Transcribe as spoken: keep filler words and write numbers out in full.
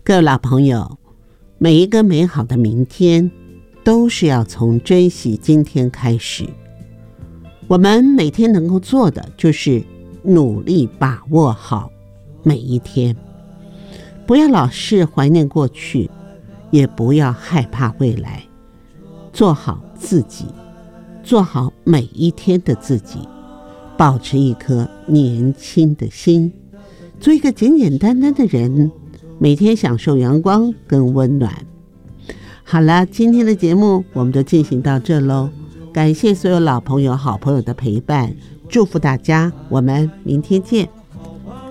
各位老朋友，每一个美好的明天都是要从珍惜今天开始。我们每天能够做的就是努力把握好每一天，不要老是怀念过去，也不要害怕未来，做好自己，做好每一天的自己，保持一颗年轻的心，做一个简简单单的人，每天享受阳光跟温暖。好了，今天的节目我们就进行到这咯，感谢所有老朋友好朋友的陪伴，祝福大家，我们明天见。